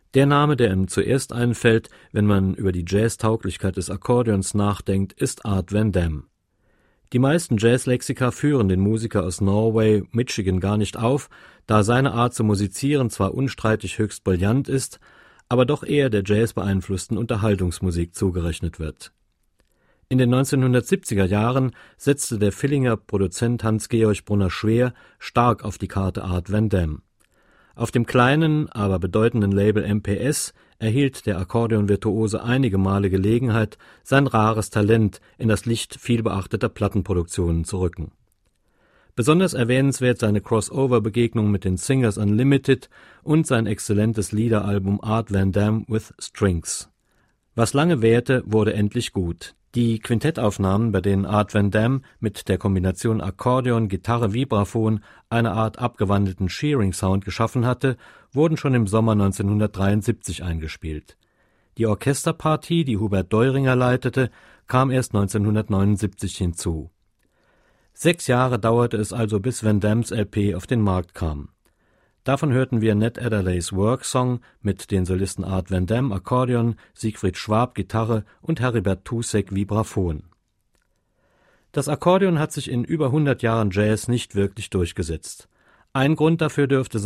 Der Name, der ihm zuerst einfällt, wenn man über die Jazztauglichkeit des Akkordeons nachdenkt, ist Art Van Damme. Die meisten Jazzlexika führen den Musiker aus Norway, Michigan gar nicht auf, da seine Art zu musizieren zwar unstreitig höchst brillant ist, aber doch eher der Jazz-beeinflussten Unterhaltungsmusik zugerechnet wird. In den 1970er Jahren setzte der Villinger Produzent Hans-Georg Brunner-Schwer stark auf die Karte Art Van Damme. Auf dem kleinen, aber bedeutenden Label MPS erhielt der Akkordeonvirtuose einige Male Gelegenheit, sein rares Talent in das Licht vielbeachteter Plattenproduktionen zu rücken. Besonders erwähnenswert seine Crossover-Begegnung mit den Singers Unlimited und sein exzellentes Liederalbum Art Van Damme with Strings. Was lange währte, wurde endlich gut. Die Quintettaufnahmen, bei denen Art Van Damme mit der Kombination Akkordeon, Gitarre, Vibraphon eine Art abgewandelten Shearing-Sound geschaffen hatte, wurden schon im Sommer 1973 eingespielt. Die Orchesterpartie, die Hubert Deuringer leitete, kam erst 1979 hinzu. 6 Jahre dauerte es also, bis Van Dammes LP auf den Markt kam. Davon hörten wir Ned Adderleys Work Song mit den Solisten Art Van Damme Akkordeon, Siegfried Schwab Gitarre und Heribert Tusek Vibraphon. Das Akkordeon hat sich in über 100 Jahren Jazz nicht wirklich durchgesetzt. Ein Grund dafür dürfte